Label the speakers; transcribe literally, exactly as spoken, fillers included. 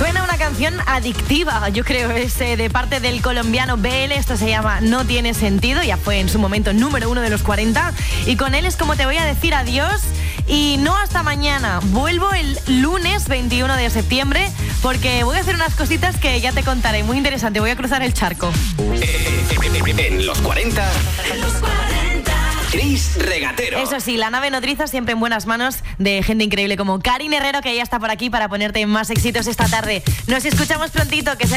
Speaker 1: Suena una canción adictiva, yo creo, es eh, de parte del colombiano B L. Esto se llama No Tiene Sentido, ya fue en su momento número uno de los cuarenta. Y con él es como te voy a decir adiós. Y no hasta mañana, vuelvo el lunes veintiuno de septiembre, porque voy a hacer unas cositas que ya te contaré, muy interesante, voy a cruzar el charco.
Speaker 2: En los cuarenta, Chris Regatero.
Speaker 1: Eso sí, la nave nodriza siempre en buenas manos de gente increíble como Karin Herrero, que ya está por aquí para ponerte más éxitos esta tarde. Nos escuchamos prontito, que se